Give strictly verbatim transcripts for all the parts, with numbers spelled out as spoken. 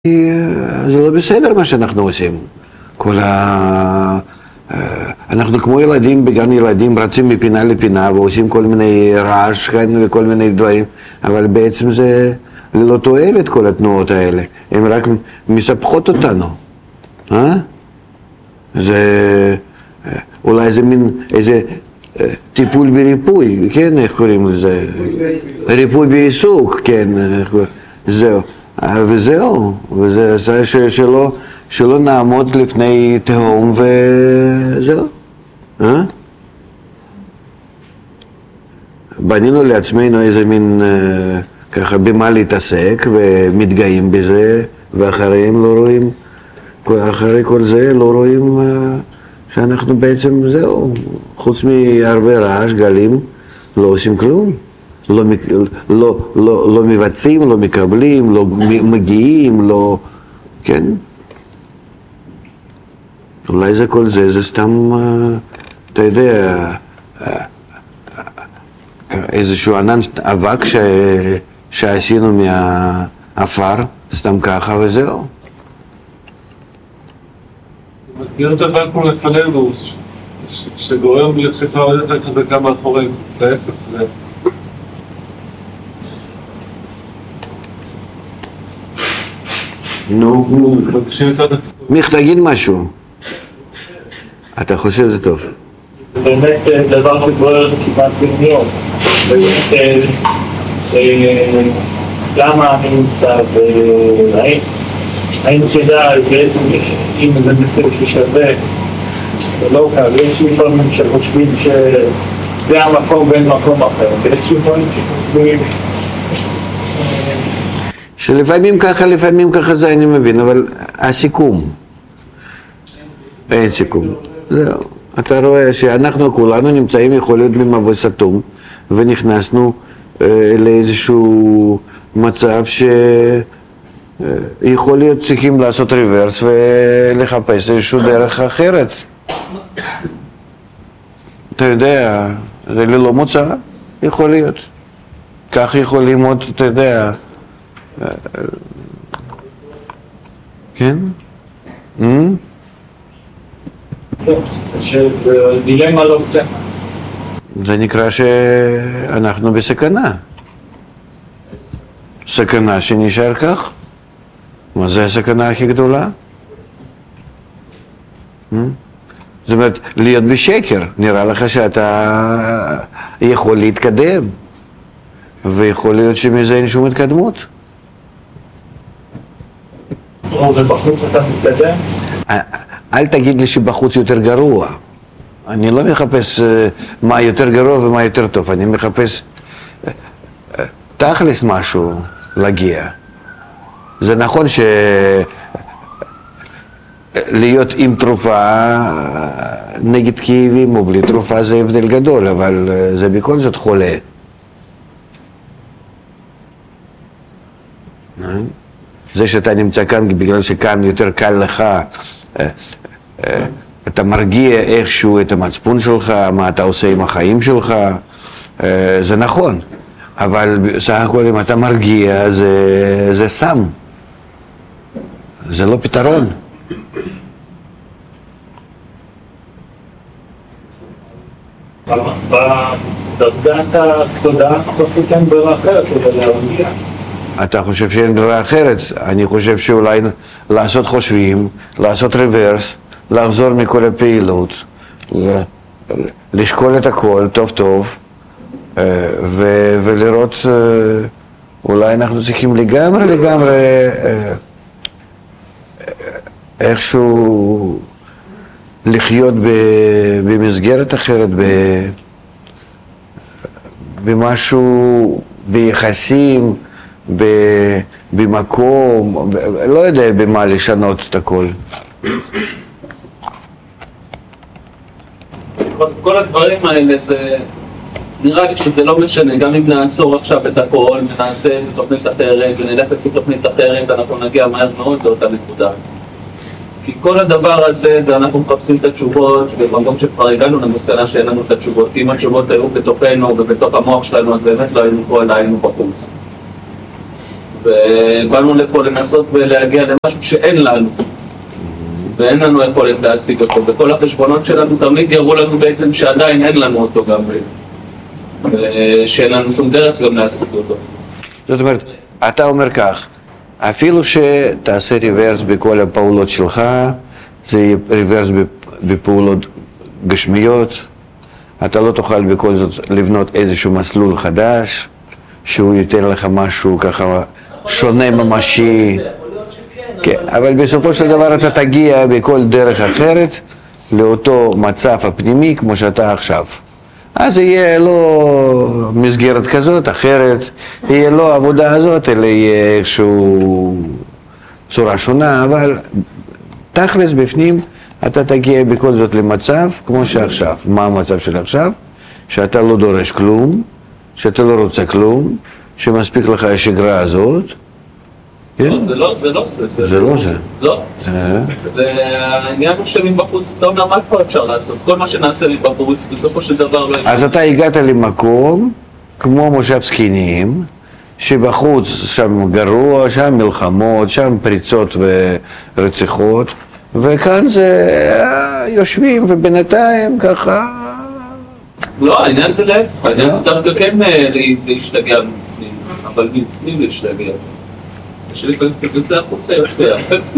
זה לא בסדר מה שאנחנו עושים. כל ה... אנחנו כמו ילדים בגן ילדים רצים מפינה לפינה ועושים כל מיני רעש וכל מיני דברים, אבל בעצם זה ללא תועלת כל התנועות האלה, הן רק מספחות אותנו. אה? זה אולי זה מין איזה טיפול בריפוי, כן, איך קוראים לזה? ריפוי בעיסוק, כן, זהו. וזהו, וזה עשה שלא, שלא נעמוד לפני תהום וזהו. אה? בנינו לעצמנו איזה מין ככה במה להתעסק ומתגאים בזה, ואחריהם לא רואים, אחרי כל זה לא רואים שאנחנו בעצם זהו, חוץ מהרבה רעש, גלים, לא עושים כלום. לא, לא, לא, לא מבצעים, לא מקבלים, לא מגיעים, לא... כן? אולי זה כל זה, זה סתם, אתה יודע, איזשהו ענן אבק ש... שעשינו מהאפר, סתם ככה וזהו. מכיר את הוואקום לפנינו, שגורם לדחיפה עוד יותר חזקה מאחורינו, להפך, זה... נו, מיך, תגיד משהו. אתה חושב שזה טוב. באמת דבר שגורר כמעט בן יום. באמת, למה אני נמצא, והאם כדאי, בעצם אם זה מחיר ששווה, זה לא קל, יש לפעמים שחושבים שזה המקום בין מקום אחר, ויש לפעמים שחושבים שלפעמים ככה, לפעמים ככה זה אני מבין, אבל הסיכום, אין סיכום, זהו. אתה רואה שאנחנו כולנו נמצאים יכול להיות במבוי סתום, ונכנסנו אה, לאיזשהו מצב שיכול להיות צריכים לעשות ריברס ולחפש איזשהו דרך אחרת. אתה יודע, זה ללא מוצא, יכול להיות. כך יכול ללמוד, אתה יודע, כן? שדילמה לא פתחה. זה נקרא שאנחנו בסכנה. סכנה שנשאר כך? מה זה הסכנה הכי גדולה? זאת אומרת, להיות בשקר, נראה לך שאתה יכול להתקדם, ויכול להיות שמזה אין שום התקדמות. ובחוץ אתה מתקדם? אל תגיד לי שבחוץ יותר גרוע. אני לא מחפש מה יותר גרוע ומה יותר טוב, אני מחפש תכלס משהו להגיע. זה נכון שלהיות עם תרופה נגד כאבים או בלי תרופה זה הבדל גדול, אבל זה בכל זאת חולה. זה שאתה נמצא כאן בגלל שכאן יותר קל לך, אתה מרגיע איכשהו את המצפון שלך, מה אתה עושה עם החיים שלך, זה נכון, אבל סך הכל אם אתה מרגיע זה, זה סם, זה לא פתרון. בדרגת התודעה הנוכחית אין ברירה אחרת כדי להרגיע. אתה חושב שאין ברירה אחרת, אני חושב שאולי לעשות חושבים, לעשות ריברס, לחזור מכל הפעילות, לשקול את הכל טוב טוב, ו- ולראות אולי אנחנו צריכים לגמרי לגמרי איכשהו לחיות במסגרת אחרת, במשהו, ביחסים, במקום, לא יודע במה לשנות את הכל. כל הדברים האלה זה, נראה לי שזה לא משנה, גם אם נעצור עכשיו את הכל ונעשה איזה תוכנית אחרת ונלך לפי תוכנית אחרת, אנחנו נגיע מהר מאוד לאותה נקודה. כי כל הדבר הזה, זה אנחנו מחפשים את התשובות, ובמקום שכבר הגענו למסקנה שאין לנו את התשובות, כי אם התשובות היו בתוכנו ובתוך המוח שלנו, אז באמת לא היינו פה, אלא היינו בחוץ. ובאנו לפה לנסות ולהגיע למשהו שאין לנו, ואין לנו יכולת להשיג אותו, וכל החשבונות שלנו תמיד יראו לנו בעצם שעדיין אין לנו אותו גם, שאין לנו שום דרך גם להשיג אותו. זאת אומרת, אתה אומר כך, אפילו שתעשה ריברס בכל הפעולות שלך, זה יהיה ריברס בפעולות גשמיות, אתה לא תוכל בכל זאת לבנות איזשהו מסלול חדש, שהוא ייתן לך משהו ככה שונה ממשי. כן, אבל בסופו של דבר אתה תגיע בכל דרך אחרת לאותו מצב הפנימי כמו שאתה עכשיו. אז יהיה לא מסגרת כזאת, אחרת, יהיה לא עבודה הזאת, אלא יהיה איזשהו צורה שונה, אבל תכלס בפנים אתה תגיע בכל זאת למצב כמו שעכשיו. מה המצב של עכשיו? שאתה לא דורש כלום, שאתה לא רוצה כלום, שמספיק לך השגרה הזאת. זה לא זה, לא זה. זה לא זה. לא. זה העניין הוא שמבחוץ, אתה אומר מה כבר אפשר לעשות? כל מה שנעשה מבחוץ, בסופו של דבר לא... אז אתה הגעת למקום, כמו מושב זקנים, שבחוץ שם גרוע, שם מלחמות, שם פריצות ורציחות, וכאן זה יושבים ובינתיים ככה... לא, העניין זה להפך, העניין זה דווקא כן להשתגע מבפנים, אבל מבפנים להשתגע. שלפעמים קצת יוצא החוצה יוצא,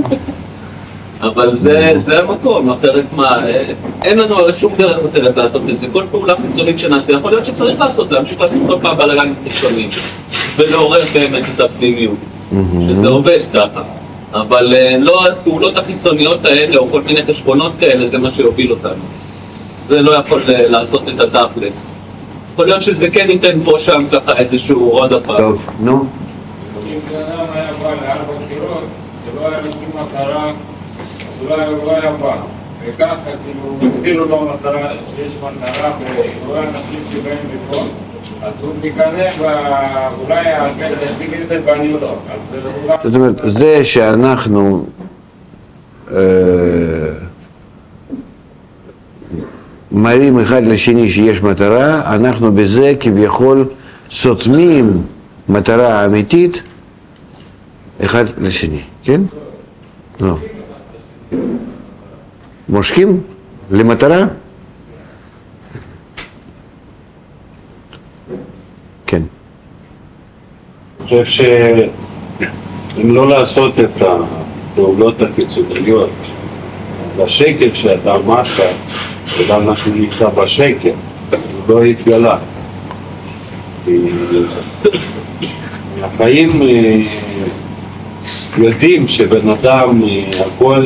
אבל זה המקום, אחרת מה, אין לנו הרי שום דרך אחרת לעשות את זה, כל פעולה חיצונית שנעשה, יכול להיות שצריך לעשות, להמשיך לעשות כל פעם בלגנים חיצוניים, ולעורר באמת את הפנימיות, שזה עובד ככה, אבל לא הפעולות החיצוניות האלה, או כל מיני חשבונות כאלה, זה מה שיוביל אותנו. זה לא יכול לעשות את התכלס. יכול להיות שזה כן ייתן פה שם ככה איזשהו עוד הפעם. טוב, נו. אם בן אדם היה בא לארבע בחירות, זה לא היה לשום מטרה, אז הוא לא היה בא. וככה, כאילו, הסבירו לו מטרה, שיש מטרה, ולא אנשים שבאים לפה, אז הוא מתקנה, ואולי ישיג את זה ואני לא. זאת אומרת, זה שאנחנו מראים אחד לשני שיש מטרה, אנחנו בזה כביכול סותמים מטרה אמיתית אחד לשני, כן? לא. מושכים למטרה? כן. אני חושב שאם לא לעשות את הפעולות הקיצוניות, השקר שאתה אמרת, וגם אנחנו נמצא בשקר, הוא לא התגלה. החיים יודעים שבן אדם הכל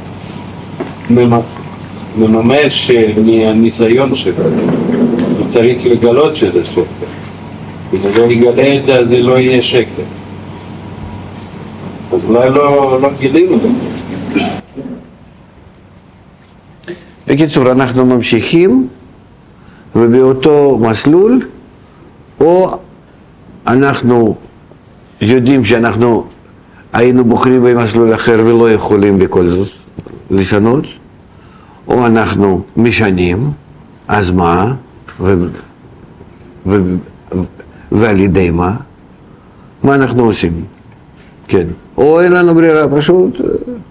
מממש מהניסיון שלו, הוא צריך לגלות שזה שקר. אם הוא לא יגלה את זה, אז זה לא יהיה שקר. אז אולי לא, לא גילינו את זה. בקיצור, אנחנו ממשיכים ובאותו מסלול, או אנחנו יודעים שאנחנו היינו בוחרים במסלול אחר ולא יכולים בכל זאת לשנות, או אנחנו משנים, אז מה, ו... ו... ועל ידי מה, מה אנחנו עושים, כן, או אין לנו ברירה, פשוט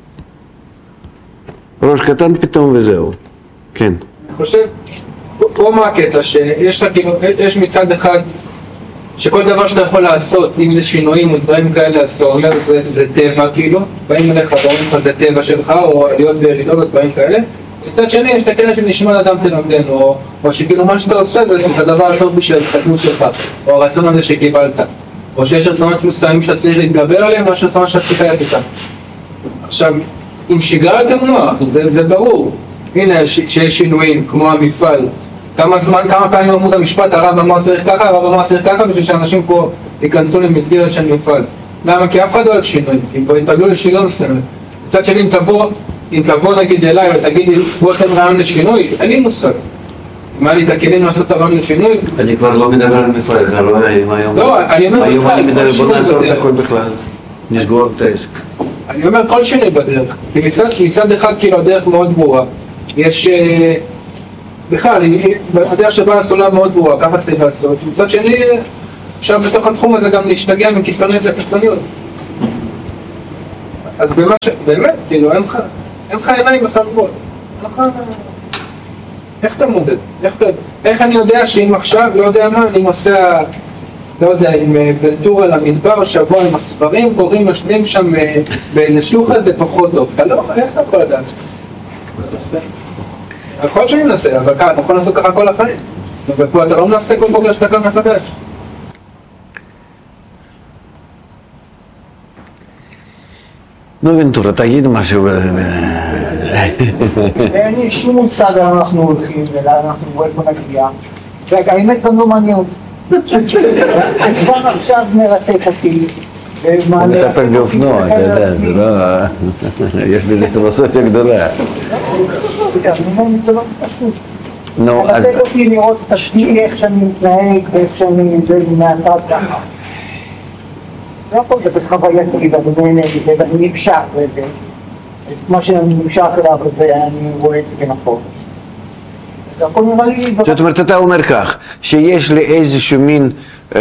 ראש קטן פתאום וזהו, כן. אני חושב, פה מה הקטע, שיש לך כאילו, יש מצד אחד שכל דבר שאתה יכול לעשות, אם זה שינויים או דברים כאלה, אז אתה אומר זה, זה טבע כאילו, באים אליך ואומרים לך זה טבע שלך, או להיות בירידות או דברים כאלה. מצד שני, יש את הקטע שנשמע לאדם תלמדנו, או, או שכאילו מה שאתה עושה זה הדבר הטוב בשביל ההתקדמות שלך, או הרצון הזה שקיבלת, או שיש רצונות מסוימים שאתה צריך להתגבר עליהם, או שיש רצונות שאתה צריך להיות איתם. עכשיו, אם שיגרתם מוח, זה, זה ברור. הנה, שיש שינויים, כמו המפעל. כמה זמן, כמה פעמים אמרו את המשפט, הרב אמר צריך ככה, הרב אמר צריך ככה, בשביל שאנשים פה ייכנסו למסגרת של מפעל. למה? כי אף אחד לא אוהב שינויים, כי פה יתגלו לשינוי מסוים. מצד שני, אם תבוא, אם תבוא נגיד אליי ותגידי, בוא אתם רעיון לשינוי, אין לי מושג. אם היה לי את הכלים לעשות את הרעיון לשינוי... אני כבר לא מדבר על מפעל, אתה רואה, היום... לא, אני אומר היום בכלל, אני מדבר, כל בוא שינוי נעצור את בדרך. הכל בכלל, נסגור את העסק. אני אומר כל שינוי בדרך, כי מצד, מצד אחד כאילו הדרך מאוד ברורה. יש... בכלל, הדרך שבה הסולה מאוד ברורה, ככה צריך לעשות. מצד שני, אפשר בתוך התחום הזה גם להשתגע מקיצוניות לקיצוניות. אז במה ש... באמת, כאילו, אין לך, אין לך עיניים בכלל לראות. אין לך... איך אתה מודד? איך, אתה... איך אני יודע שאם עכשיו, לא יודע מה, אני נוסע, לא יודע, עם ונטורה למדבר, שבוע עם הספרים, קוראים יושבים שם בנשוחה, זה פחות טוב. אתה לא, איך אתה יכול לדעת? מנסה. יכול להיות שאני מנסה, אבל ככה, אתה יכול לעשות ככה כל החיים. ופה אתה לא מנסה כל בוקר שאתה קם מחדש. נו ונטורה, תגיד משהו. אין לי שום מושג לאן אנחנו הולכים ולאן אנחנו איפה נגיע. והאמת גם לא מעניין אותי. כבר עכשיו מרתק אותי. הוא מטפל באופנוע, אתה יודע, זה לא... יש בזה פילוסופיה גדולה. זה לא פשוט. נו, אז... מרתק אותי לראות את עצמי, איך שאני מתנהג ואיך שאני מהצד ככה. לא הכל זה בחווייתי ואני נהנה מזה ואני נמשך לזה. את מה שאני נמשך אליו וזה, אני רואה את זה כנכון. זה הכל נראה לי... זאת אומרת, אתה אומר כך, שיש לי איזשהו מין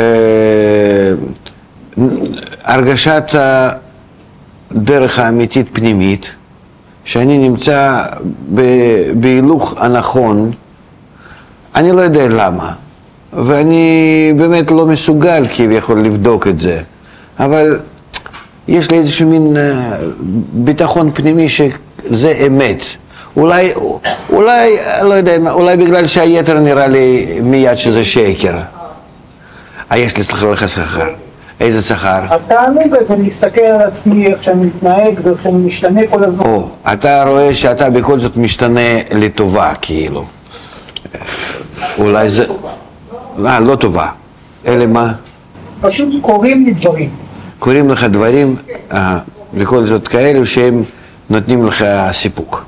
הרגשת הדרך האמיתית פנימית, שאני נמצא בהילוך הנכון, אני לא יודע למה, ואני באמת לא מסוגל כביכול לבדוק את זה. אבל יש לי איזשהו מין ביטחון פנימי שזה אמת. אולי, אולי, לא יודע, אולי בגלל שהיתר נראה לי מיד שזה שקר. אה, יש לי סליחה לך שכר. איזה שכר? התענוג הזה להסתכל על עצמי, איך שאני מתנהג ואיך שאני משתנה כל הזמן. או, אתה רואה שאתה בכל זאת משתנה לטובה, כאילו. אולי זה... אה, לא טובה. אלה מה? פשוט קוראים לי דברים. קוראים לך דברים, אה, בכל זאת כאלו שהם נותנים לך סיפוק.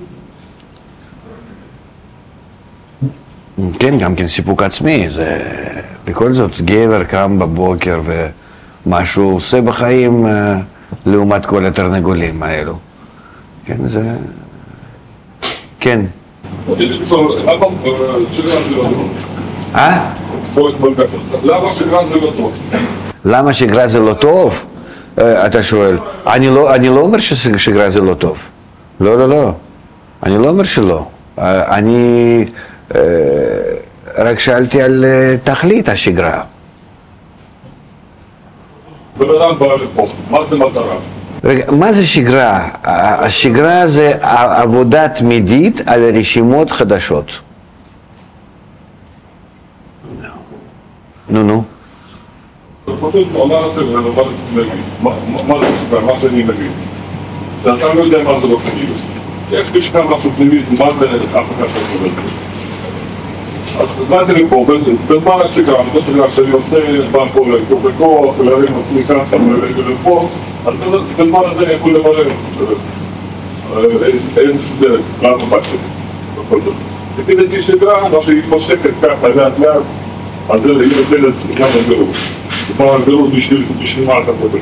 כן, גם כן סיפוק עצמי, זה בכל זאת גבר קם בבוקר ומה שהוא עושה בחיים אה, לעומת כל התרנגולים האלו. כן, זה... כן. אה? למה שגרה זה לא טוב? למה שגרה זה לא טוב? אתה שואל. אני לא, אני לא אומר ששגרה זה לא טוב. לא, לא, לא. אני לא אומר שלא. אני רק שאלתי על תכלית השגרה. בן אדם בא לפה, מה זה מטרה? רגע, מה זה שגרה? השגרה זה עבודה תמידית על רשימות חדשות. נו, נו. פשוט אומר את זה ולומר להגיד, מה זה שגרה, מה שאני מבין. שאתה לא יודע מה זה לא פנימי. יש לי שכם משהו פנימי, מה זה אף אחד לא יודע. אז באתי לפה, בזמן השגרה, זאת השגרה שאני עושה, בא פה לכוח בכוח, להרים עצמי ככה ולרגע לפה, אז בזמן הזה אני יכול למלא. אין שום דרך, לאן מבט שלי, בכל זאת. לפי דעתי שגרה, מה שהיא מתמשכת ככה, לאט לאט, אז זה היא נותנת גם הגלות. כמו הגלות בשביל מה אתה מדבר.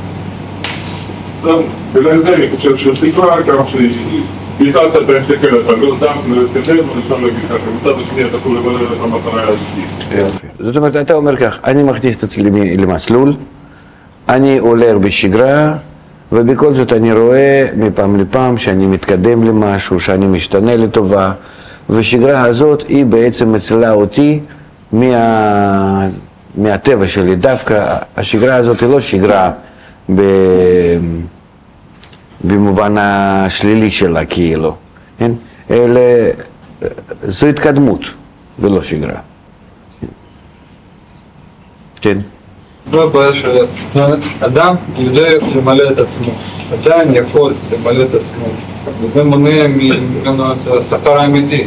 בגלל זה אני חושב ששגרה, כמה שהיא... איתה קצת בהסתכל, אתה לא דם, להתקדם, ואפשר להגיד ככה, מצד השני אתה יכול לבלל את המטרה הזאת. יופי. זאת אומרת, אתה אומר כך, אני מכניס את עצמי למסלול, אני הולך בשגרה, ובכל זאת אני רואה מפעם לפעם שאני מתקדם למשהו, שאני משתנה לטובה, ושגרה הזאת היא בעצם מצילה אותי מה... מהטבע שלי. דווקא השגרה הזאת היא לא שגרה ב... במובן השלילי שלה, כאילו, כן? אלא זו התקדמות ולא שגרה. כן? לא הבעיה שאדם יודע למלא את עצמו, עדיין יכול למלא את עצמו, וזה מונע ממנו את השכר האמיתי.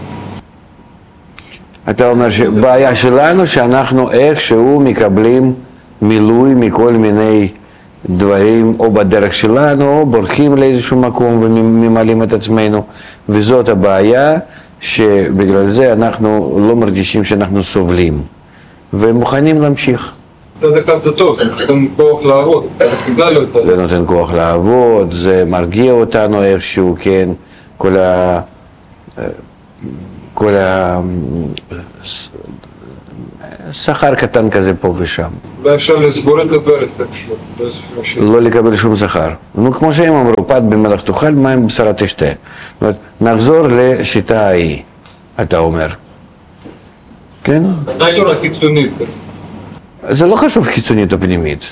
אתה אומר שבעיה שלנו שאנחנו איכשהו מקבלים מילוי מכל מיני דברים או בדרך שלנו, או בורחים לאיזשהו מקום וממלאים את עצמנו, וזאת הבעיה שבגלל זה אנחנו לא מרגישים שאנחנו סובלים ומוכנים להמשיך. צד אחד זה טוב, זה נותן כוח לעבוד, זה נותן כוח לעבוד, זה מרגיע אותנו איכשהו, כן, כל ה... כל שכר קטן כזה פה ושם. אולי אפשר לסגור את הברז איכשהו, באיזשהו שיר. לא לקבל שום שכר. נו, כמו שהם אמרו, פת במלח תאכל, מים בשרה תשתה. זאת אומרת, נחזור לשיטה ההיא, אתה אומר. כן? רק לא חיצונית. זה לא חשוב חיצונית או פנימית.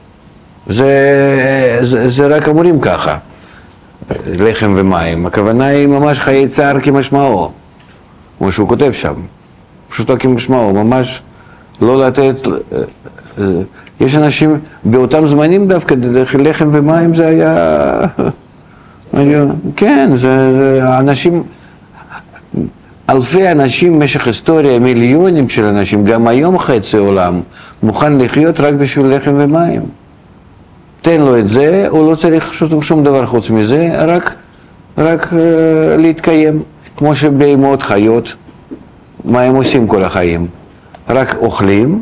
זה, זה, זה רק אמורים ככה. לחם ומים. הכוונה היא ממש חיי צער כמשמעו. כמו שהוא כותב שם. פשוטו כמשמעו. ממש לא לתת... יש אנשים, באותם זמנים דווקא, לחם ומים זה היה... כן, זה, זה אנשים... אלפי אנשים במשך היסטוריה, מיליונים של אנשים, גם היום חצי עולם, מוכן לחיות רק בשביל לחם ומים. תן לו את זה, הוא לא צריך שום דבר חוץ מזה, רק, רק uh, להתקיים. כמו שבהמות חיות, מה הם עושים כל החיים? רק אוכלים,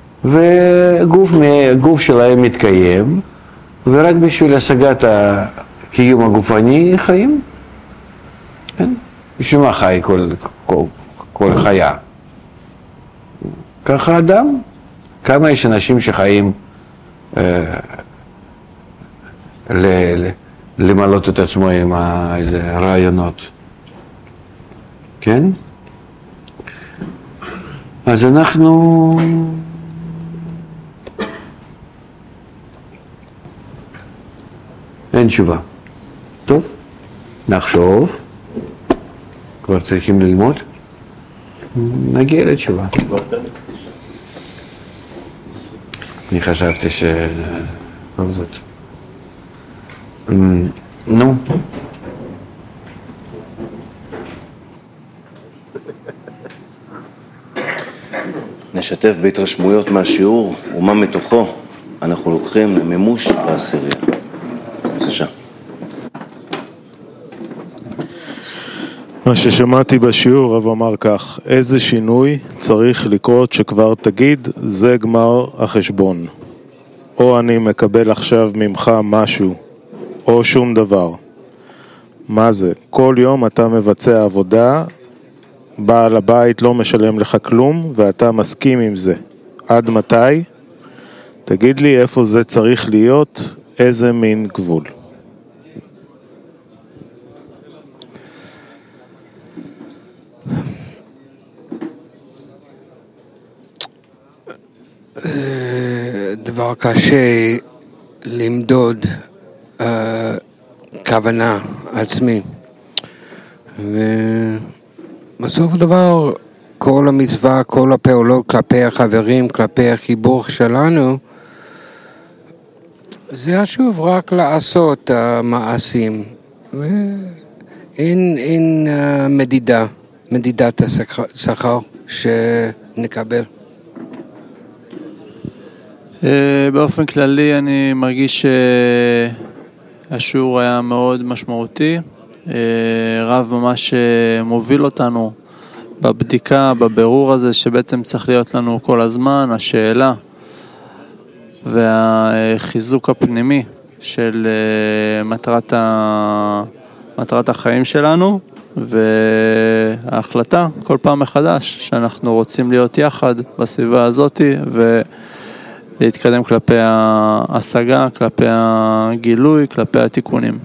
וגוף שלהם מתקיים, ורק בשביל השגת הקיום הגופני חיים. כן? בשביל מה חי כל, כל, כל חיה? ככה אדם? כמה יש אנשים שחיים אה, ל, ל, למלות את עצמו עם הרעיונות? כן? אז אנחנו... אין תשובה. טוב, נחשוב. כבר צריכים ללמוד? נגיע לתשובה. אני חשבתי ש... כל זאת. נו. נשתף בהתרשמויות מהשיעור ומה מתוכו אנחנו לוקחים למימוש בעשירייה. בבקשה. מה ששמעתי בשיעור, רב אמר כך, איזה שינוי צריך לקרות שכבר תגיד, זה גמר החשבון. או אני מקבל עכשיו ממך משהו, או שום דבר. מה זה? כל יום אתה מבצע עבודה, בעל הבית לא משלם לך כלום, ואתה מסכים עם זה. עד מתי? תגיד לי איפה זה צריך להיות, איזה מין גבול. זה דבר קשה למדוד uh, כוונה עצמי, ובסוף הדבר כל המצווה, כל הפעולות כלפי החברים, כלפי החיבור שלנו, זה חשוב רק לעשות המעשים, ואין אין, uh, מדידה, מדידת השכר שנקבל. באופן כללי אני מרגיש שהשיעור היה מאוד משמעותי. רב ממש מוביל אותנו בבדיקה, בבירור הזה שבעצם צריך להיות לנו כל הזמן, השאלה והחיזוק הפנימי של מטרת, ה... מטרת החיים שלנו, וההחלטה כל פעם מחדש שאנחנו רוצים להיות יחד בסביבה הזאת ו... להתקדם כלפי ההשגה, כלפי הגילוי, כלפי התיקונים.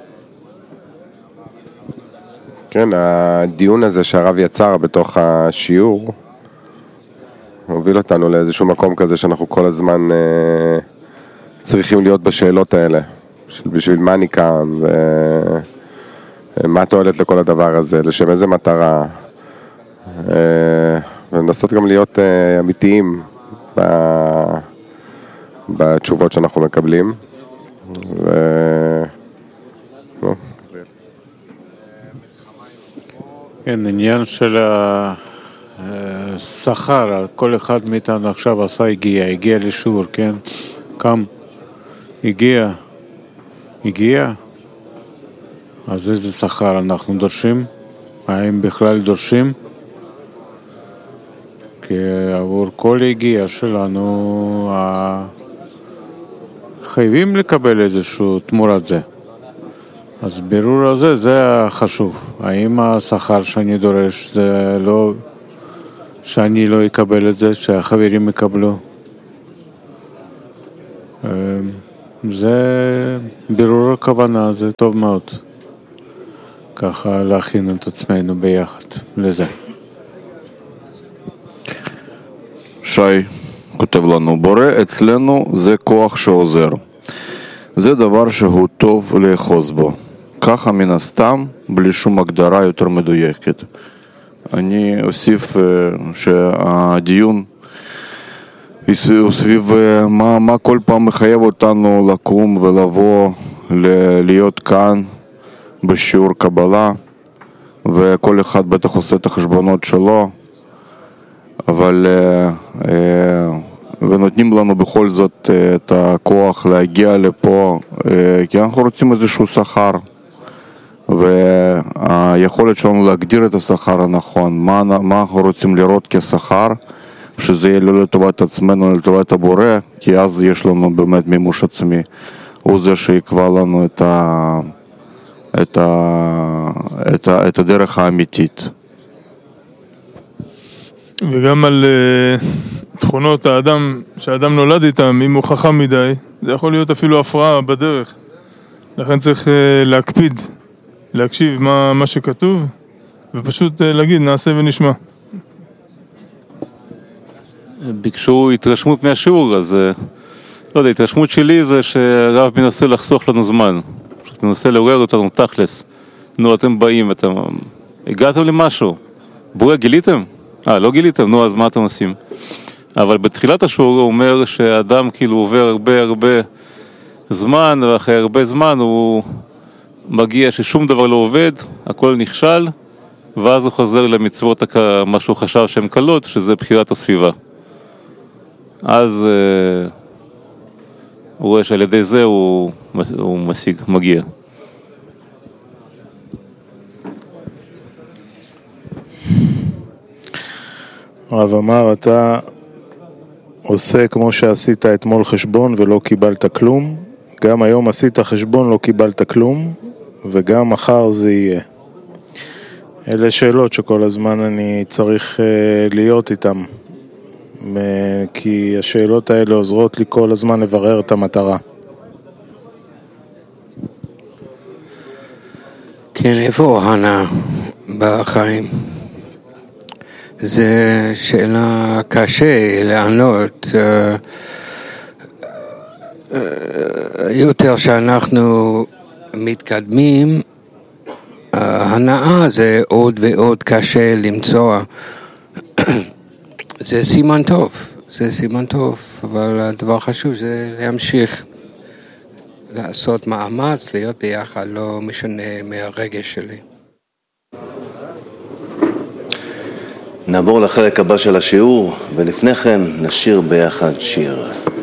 כן, הדיון הזה שהרב יצר בתוך השיעור הוביל אותנו לאיזשהו מקום כזה שאנחנו כל הזמן אה, צריכים להיות בשאלות האלה, של בשביל מה אני כאן ומה תועלת לכל הדבר הזה, לשם איזה מטרה, אה, ולנסות גם להיות אה, אמיתיים ב... בתשובות שאנחנו מקבלים. ו... כן, עניין של השכר, כל אחד מאיתנו עכשיו עשה הגיע, הגיע לשיעור, כן? קם, הגיע, הגיע, אז איזה שכר אנחנו דורשים? האם בכלל דורשים? כי עבור כל הגיע שלנו חייבים לקבל איזשהו תמורת זה. אז בירור הזה זה חשוב. האם השכר שאני דורש זה לא שאני לא אקבל את זה, שהחברים יקבלו. זה בירור הכוונה, זה טוב מאוד. ככה להכין את עצמנו ביחד לזה. שי כותב לנו, בורא אצלנו זה כוח שעוזר. זה דבר שהוא טוב לאחוז בו. ככה מן הסתם, בלי שום הגדרה יותר מדויקת. אני אוסיף שהדיון הוא סביב מה, מה כל פעם מחייב אותנו לקום ולבוא, להיות כאן בשיעור קבלה, וכל אחד בטח עושה את החשבונות שלו, אבל ונותנים לנו בכל זאת את הכוח להגיע לפה, כי אנחנו רוצים איזשהו שכר, והיכולת שלנו להגדיר את השכר הנכון, מה, מה אנחנו רוצים לראות כשכר, שזה יהיה לא לטובת עצמנו, לטובת הבורא, כי אז יש לנו באמת מימוש עצמי. הוא זה שיקבע לנו את, ה, את, ה, את, ה, את הדרך האמיתית. וגם על uh, תכונות האדם, שהאדם נולד איתם, אם הוא חכם מדי, זה יכול להיות אפילו הפרעה בדרך. לכן צריך uh, להקפיד, להקשיב מה, מה שכתוב, ופשוט uh, להגיד, נעשה ונשמע. ביקשו התרשמות מהשיעור, אז לא יודע, התרשמות שלי זה שהרב מנסה לחסוך לנו זמן, פשוט מנסה לעורר אותנו תכלס. נו, אתם באים, אתם הגעתם למשהו, בורא גיליתם? אה, לא גיליתם? נו, אז מה אתם עושים? אבל בתחילת השיעור הוא אומר שהאדם כאילו עובר הרבה הרבה זמן, ואחרי הרבה זמן הוא מגיע ששום דבר לא עובד, הכל נכשל, ואז הוא חוזר למצוות מה שהוא חשב שהן קלות, שזה בחירת הסביבה. אז uh, הוא רואה שעל ידי זה הוא, הוא משיג, מגיע. הרב אמר, אתה עושה כמו שעשית אתמול חשבון ולא קיבלת כלום, גם היום עשית חשבון, לא קיבלת כלום, וגם מחר זה יהיה. אלה שאלות שכל הזמן אני צריך uh, להיות איתם. כי השאלות האלה עוזרות לי כל הזמן לברר את המטרה. כן, איפה הנה בחיים? זו שאלה קשה לענות. יותר שאנחנו מתקדמים, הנאה זה עוד ועוד קשה למצוא. זה סימן טוב, זה סימן טוב, אבל הדבר חשוב זה להמשיך לעשות מאמץ, להיות ביחד, לא משנה מהרגש שלי. נעבור לחלק הבא של השיעור, ולפני כן נשיר ביחד שיר.